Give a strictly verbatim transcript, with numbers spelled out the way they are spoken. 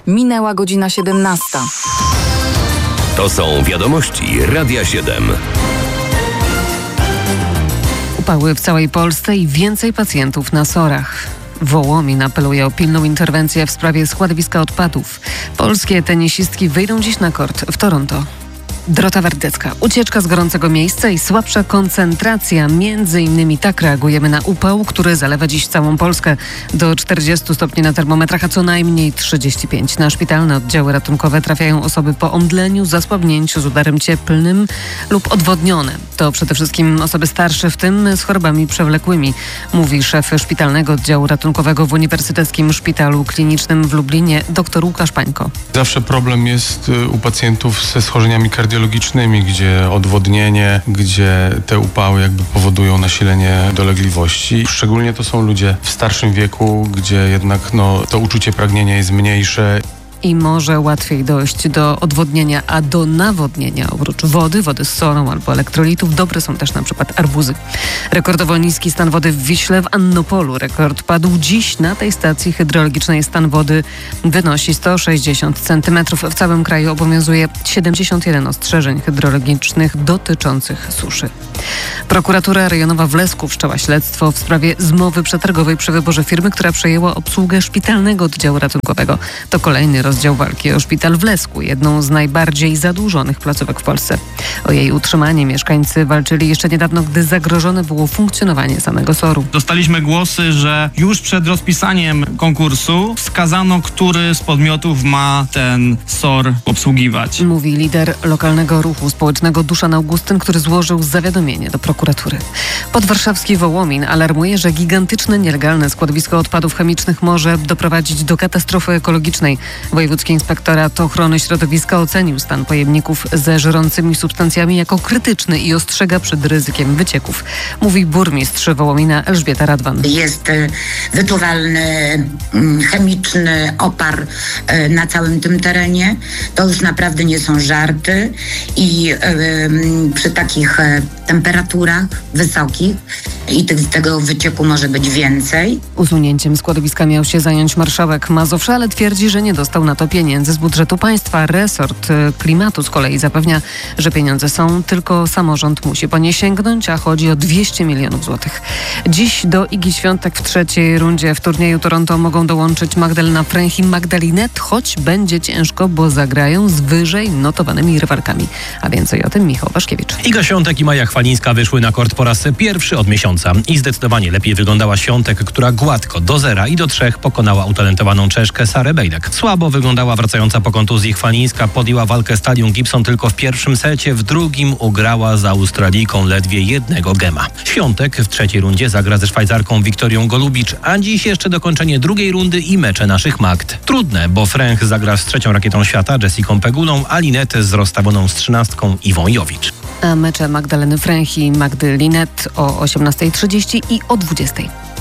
Minęła godzina siedemnasta. To są wiadomości Radia siedem. Upały w całej Polsce i więcej pacjentów na sorach. Wołomin apeluje o pilną interwencję w sprawie składowiska odpadów. Polskie tenisistki wyjdą dziś na kort w Toronto. Dorota Wardecka. Ucieczka z gorącego miejsca i słabsza koncentracja. Między innymi tak reagujemy na upał, który zalewa dziś całą Polskę. Do czterdziestu stopni na termometrach, a co najmniej trzydzieści pięć. Na szpitalne oddziały ratunkowe trafiają osoby po omdleniu, zasłabnięciu z udarem cieplnym lub odwodnione. To przede wszystkim osoby starsze, w tym z chorobami przewlekłymi, mówi szef szpitalnego oddziału ratunkowego w Uniwersyteckim Szpitalu Klinicznym w Lublinie dr Łukasz Pańko. Zawsze problem jest u pacjentów ze schorzeniami kardiologicznymi, gdzie odwodnienie, gdzie te upały jakby powodują nasilenie dolegliwości. Szczególnie to są ludzie w starszym wieku, gdzie jednak no, to uczucie pragnienia jest mniejsze. I może łatwiej dojść do odwodnienia, a do nawodnienia oprócz wody, wody z solą albo elektrolitów dobre są też na przykład arbuzy. Rekordowo niski stan wody w Wiśle, w Annopolu. Rekord padł dziś na tej stacji hydrologicznej. Stan wody wynosi sto sześćdziesiąt centymetrów. W całym kraju obowiązuje siedemdziesiąt jeden ostrzeżeń hydrologicznych dotyczących suszy. Prokuratura rejonowa w Lesku wszczęła śledztwo w sprawie zmowy przetargowej przy wyborze firmy, która przejęła obsługę szpitalnego oddziału ratunkowego. To kolejny rozdział walki o szpital w Lesku, jedną z najbardziej zadłużonych placówek w Polsce. O jej utrzymanie mieszkańcy walczyli jeszcze niedawno, gdy zagrożone było funkcjonowanie samego soru. Dostaliśmy głosy, że już przed rozpisaniem konkursu wskazano, który z podmiotów ma ten sor obsługiwać. Mówi lider lokalnego ruchu społecznego Duszan Augustyn, który złożył zawiadomienie do prokuratury. Podwarszawski Wołomin alarmuje, że gigantyczne, nielegalne składowisko odpadów chemicznych może doprowadzić do katastrofy ekologicznej. Wojewódzki Inspektorat Ochrony Środowiska ocenił stan pojemników ze żrącymi substancjami jako krytyczny i ostrzega przed ryzykiem wycieków. Mówi burmistrz Wołomina Elżbieta Radwan. Jest wyczuwalny chemiczny opar na całym tym terenie. To już naprawdę nie są żarty i przy takich temperaturach wysokich i tego wycieku może być więcej. Usunięciem składowiska miał się zająć marszałek Mazowsza, ale twierdzi, że nie dostał na to pieniędzy z budżetu państwa. Resort Klimatu z kolei zapewnia, że pieniądze są, tylko samorząd musi po nie sięgnąć, a chodzi o dwieście milionów złotych. Dziś do Igi Świątek w trzeciej rundzie w turnieju Toronto mogą dołączyć Magdalena Fręch i Magdalinet, choć będzie ciężko, bo zagrają z wyżej notowanymi rywalkami. A więcej o tym Michał Waszkiewicz. Iga Świątek i Maja Chwalińska wyszły na kort po raz pierwszy od miesiąca i zdecydowanie lepiej wyglądała Świątek, która gładko do zera i do trzech pokonała utalentowaną Czeszkę Sarę Bejlek. Słabo wyglądała wracająca po kontuzji Chwalińska, podjęła walkę z Talią Gibson tylko w pierwszym secie, w drugim ugrała z Australijką ledwie jednego gema. Świątek w trzeciej rundzie zagra ze Szwajcarką Wiktorią Golubicz, a dziś jeszcze dokończenie drugiej rundy i mecze naszych Magd. Trudne, bo Fręch zagra z trzecią rakietą świata Jessiką Pegulą, a Linet z rozstawioną z trzynastką Iwą Jowicz. A mecze Magdaleny Fręch i Magdy Linet o osiemnastej trzydzieści i o dwudziestej.